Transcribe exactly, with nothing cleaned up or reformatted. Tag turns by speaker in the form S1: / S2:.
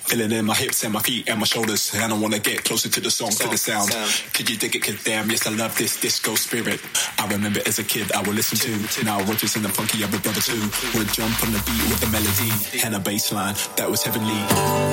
S1: Feeling in my hips and my feet and my shoulders. And I wanna get closer to the song, to the sound. Could you dig it? Cause damn, yes I love this disco spirit. I remember as a kid I would listen to. Now Rogers and the funky other brother too would jump on the beat with the melody and a bass line that was heavenly.